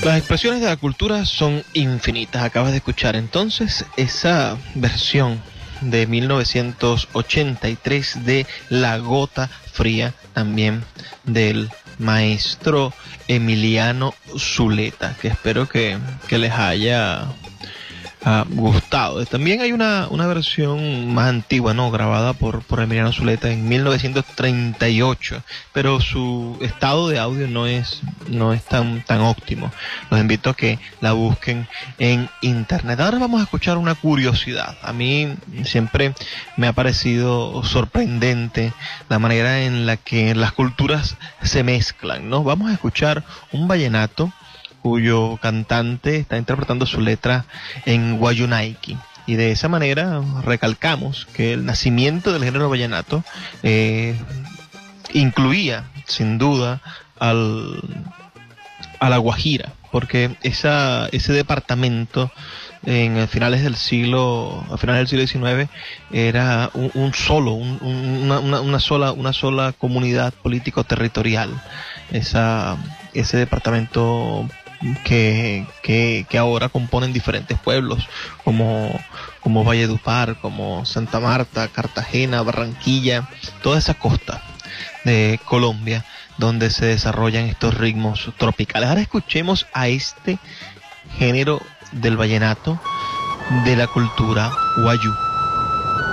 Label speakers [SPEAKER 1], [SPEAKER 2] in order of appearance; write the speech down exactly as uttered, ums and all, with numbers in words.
[SPEAKER 1] Las expresiones de la cultura son infinitas. Acabas de escuchar entonces esa versión de mil novecientos ochenta y tres de La Gota Fría, también del maestro Emiliano Zuleta, que espero que, que les haya uh, gustado. También hay una, una versión más antigua, ¿no? Grabada por, por Emiliano Zuleta en mil novecientos treinta y ocho, pero su estado de audio no es, no es tan, tan óptimo. Los invito a que la busquen en internet. Ahora vamos a escuchar una curiosidad. A mí siempre me ha parecido sorprendente la manera en la que las culturas se mezclan, ¿no? Vamos a escuchar un vallenato cuyo cantante está interpretando su letra en guayunaiki. Y de esa manera recalcamos que el nacimiento del género vallenato eh, incluía, sin duda, al, a la Guajira, porque esa, ese departamento en finales del siglo, a finales del siglo diecinueve, era un, un solo, un, una, una, una sola, una sola comunidad político-territorial. Esa, ese departamento que, que, que ahora componen diferentes pueblos, como, como Valledupar, como Santa Marta, Cartagena, Barranquilla, toda esa costa de Colombia donde se desarrollan estos ritmos tropicales. Ahora escuchemos a este género del vallenato de la cultura guayú.